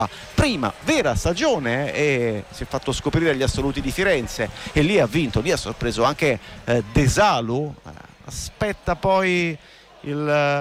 prima vera stagione e si è fatto scoprire agli assoluti di Firenze e lì ha vinto, lì ha sorpreso anche De Salu, aspetta poi il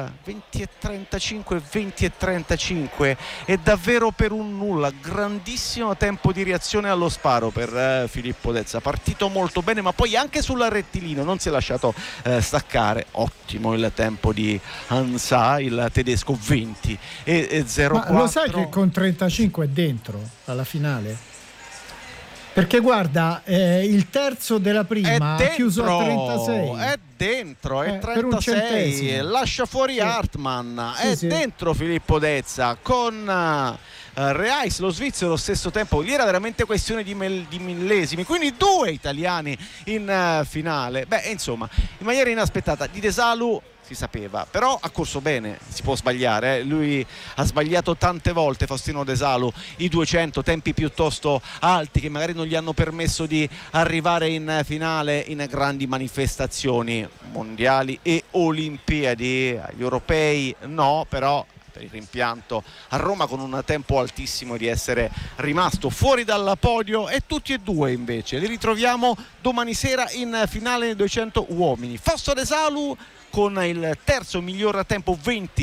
20:35 20:35 è davvero per un nulla, grandissimo tempo di reazione allo sparo per Filippo Dezza, partito molto bene ma poi anche sul rettilineo non si è lasciato staccare. Ottimo il tempo di Hansa, il tedesco, 20:04. Ma lo sai che con 35 è dentro alla finale? Perché guarda, il terzo della prima ha chiuso a 36. È dentro, è per un 36, centesimo. lascia fuori Hartmann, è dentro Filippo Dezza con Reis, lo svizzero, lo stesso tempo. Lì era veramente questione di millesimi, quindi due italiani in finale. Beh, insomma, in maniera inaspettata. Di De Salu si sapeva, però ha corso bene, si può sbagliare, lui ha sbagliato tante volte, Faustino De Salu, i 200, tempi piuttosto alti che magari non gli hanno permesso di arrivare in finale in grandi manifestazioni mondiali e olimpiadi. Agli europei no, però per il rimpianto a Roma con un tempo altissimo di essere rimasto fuori dal podio, e tutti e due invece li ritroviamo domani sera in finale nei 200 uomini. Fausto De Salu con il terzo miglior tempo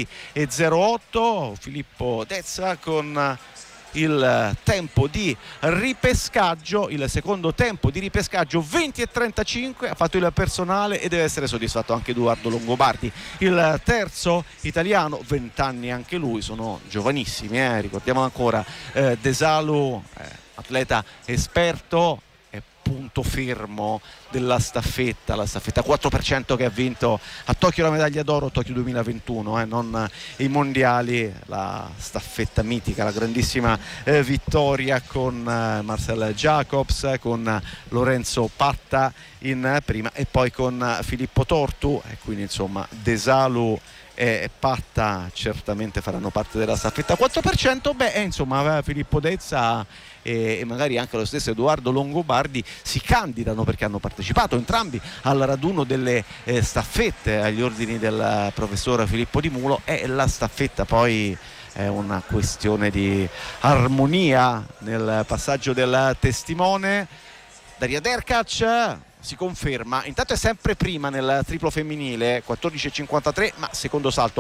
20:08, Filippo Dezza con il tempo di ripescaggio, il secondo tempo di ripescaggio 20:35, ha fatto il personale e deve essere soddisfatto anche Edoardo Longobardi, il terzo italiano, 20 anni anche lui, sono giovanissimi, ricordiamo ancora De Salu, atleta esperto, punto fermo della staffetta, la staffetta 4% che ha vinto a Tokyo la medaglia d'oro, Tokyo 2021, non i mondiali, la staffetta mitica, la grandissima vittoria con Marcel Jacobs, con Lorenzo Patta in prima e poi con Filippo Tortu, e quindi insomma De Salu e Patta certamente faranno parte della staffetta 4%. Insomma Filippo Dezza e magari anche lo stesso Edoardo Longobardi si candidano, perché hanno partecipato entrambi al raduno delle staffette agli ordini del professor Filippo Di Mulo, e la staffetta poi è una questione di armonia nel passaggio del testimone. Daria Derkac si conferma, intanto è sempre prima nel triplo femminile, 14,53, ma secondo salto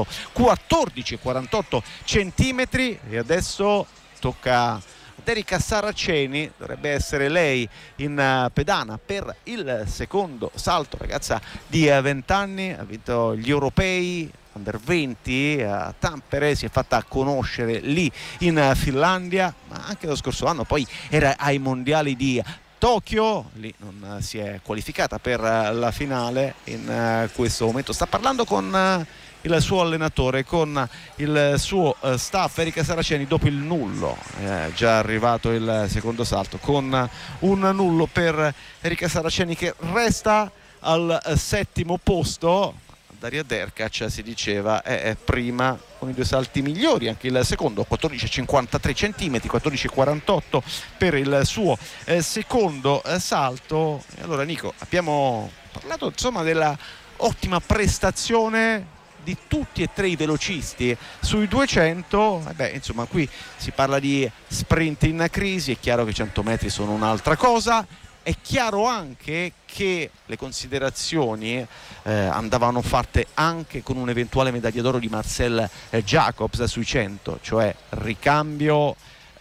14,48 centimetri, e adesso tocca Erika Saraceni, dovrebbe essere lei in pedana per il secondo salto, ragazza di 20 anni, ha vinto gli europei under 20 a Tampere, si è fatta conoscere lì in Finlandia, ma anche lo scorso anno poi era ai mondiali di Tokyo, lì non si è qualificata per la finale. In questo momento sta parlando con il suo allenatore, con il suo staff. Erika Saraceni dopo il nullo, è già arrivato il secondo salto con un nullo per Erika Saraceni, che resta al settimo posto. Daria Derkac, si diceva, è prima con i due salti migliori, anche il secondo 14,53 centimetri, 14,48 per il suo secondo salto. E allora Nico, abbiamo parlato insomma della ottima prestazione di tutti e tre i velocisti sui 200. Insomma qui si parla di sprint in crisi, è chiaro che i 100 metri sono un'altra cosa. È chiaro anche che le considerazioni andavano fatte anche con un'eventuale medaglia d'oro di Marcel Jacobs sui 100, cioè ricambio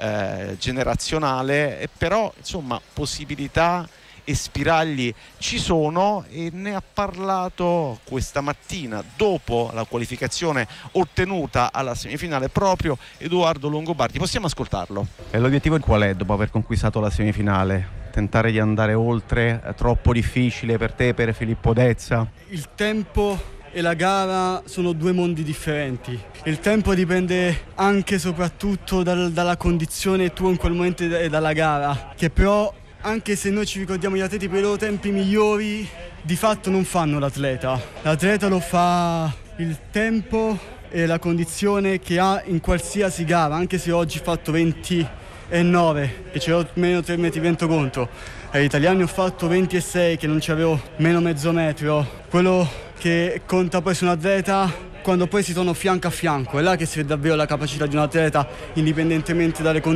generazionale, e però insomma possibilità e spiragli ci sono, e ne ha parlato questa mattina dopo la qualificazione ottenuta alla semifinale proprio Edoardo Longobardi. Possiamo ascoltarlo. E l'obiettivo qual è dopo aver conquistato la semifinale? Tentare di andare oltre? È troppo difficile per te, per Filippo Dezza? Il tempo e la gara sono due mondi differenti. Il tempo dipende anche e soprattutto dalla condizione tua in quel momento e dalla gara, che però, anche se noi ci ricordiamo gli atleti per i loro tempi migliori, di fatto non fanno l'atleta. L'atleta lo fa il tempo e la condizione che ha in qualsiasi gara, anche se oggi ho fatto 20,9, che c'ero meno 3 metri vento contro. Agli italiani ho fatto 20,6, che non c'avevo meno mezzo metro. Quello che conta poi su un atleta quando poi si sono fianco a fianco, è là che si vede davvero la capacità di un atleta indipendentemente dalle condizioni